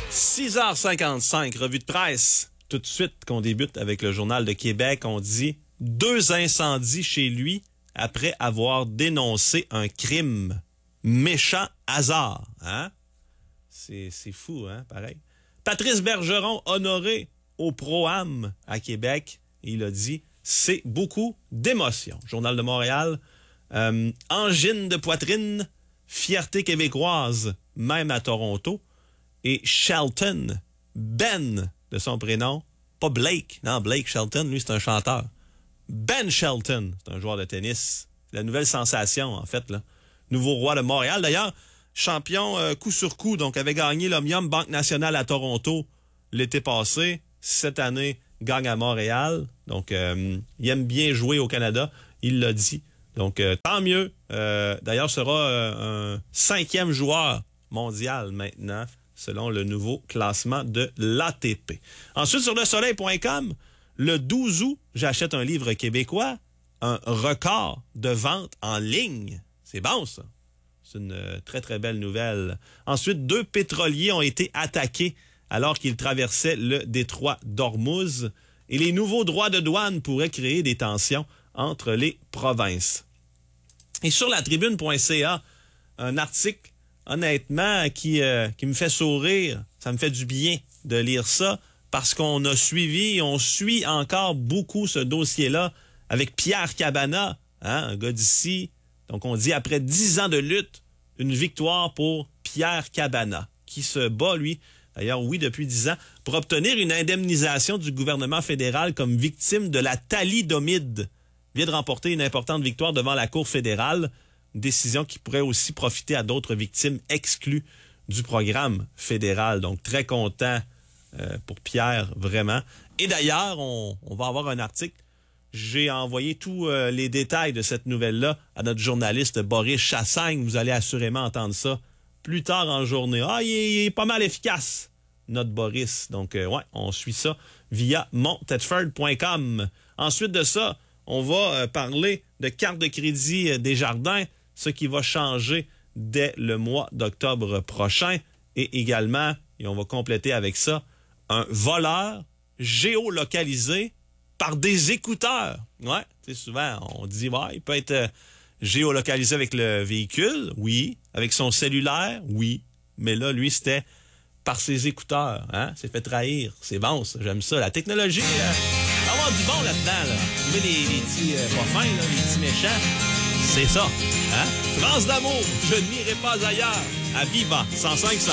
6h55, revue de presse. Tout de suite qu'on débute avec le Journal de Québec, on dit 2 incendies chez lui après avoir dénoncé un crime. Méchant hasard, hein? C'est fou, hein, pareil. Patrice Bergeron honoré au Pro-Am à Québec. Il a dit, c'est beaucoup d'émotions. Journal de Montréal, angine de poitrine, fierté québécoise, même à Toronto. Et Shelton, Ben de son prénom, pas Blake. Non, Blake Shelton, lui, c'est un chanteur. Ben Shelton, c'est un joueur de tennis. La nouvelle sensation, en fait, là. Nouveau roi de Montréal. D'ailleurs, champion coup sur coup, donc avait gagné l'Omnium Banque Nationale à Toronto l'été passé. Cette année, gagne à Montréal. Donc, il aime bien jouer au Canada. Il l'a dit. Donc, tant mieux. D'ailleurs, sera un 5e joueur mondial maintenant, selon le nouveau classement de l'ATP. Ensuite, sur lesoleil.com, le 12 août, j'achète un livre québécois, un record de vente en ligne. C'est bon, ça. C'est une très, très belle nouvelle. Ensuite, 2 pétroliers ont été attaqués alors qu'ils traversaient le détroit d'Ormuz. Et les nouveaux droits de douane pourraient créer des tensions entre les provinces. Et sur latribune.ca, un article, honnêtement, qui me fait sourire. Ça me fait du bien de lire ça parce qu'on a suivi, on suit encore beaucoup ce dossier-là avec Pierre Cabana, hein, un gars d'ici. Donc, on dit, après 10 ans de lutte, une victoire pour Pierre Cabana, qui se bat, lui, d'ailleurs, oui, depuis 10 ans, pour obtenir une indemnisation du gouvernement fédéral comme victime de la thalidomide. Il vient de remporter une importante victoire devant la Cour fédérale, une décision qui pourrait aussi profiter à d'autres victimes exclues du programme fédéral. Donc, très content pour Pierre, vraiment. Et d'ailleurs, on va avoir un article. J'ai envoyé tous les détails de cette nouvelle-là à notre journaliste Boris Chassagne. Vous allez assurément entendre ça plus tard en journée. Ah, il est pas mal efficace, notre Boris. Donc, ouais, on suit ça via montetford.com. Ensuite de ça, on va parler de carte de crédit Desjardins, ce qui va changer dès le mois d'octobre prochain. Et également, et on va compléter avec ça, un voleur géolocalisé par des écouteurs. Ouais, tu sais, souvent, on dit, ouais, il peut être géolocalisé avec le véhicule, oui. Avec son cellulaire, oui. Mais là, lui, c'était par ses écouteurs, hein. C'est fait trahir. C'est bon, ça. J'aime ça. La technologie, il va avoir du bon là-dedans, là. Tu mets les petits pas fins, là, les petits méchants. C'est ça, hein. France d'amour, je n'irai pas ailleurs. À Viva, 105.